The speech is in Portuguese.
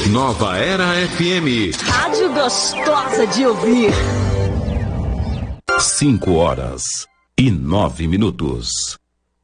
Nova Era FM. Rádio gostosa de ouvir. 5 horas e 9 minutos.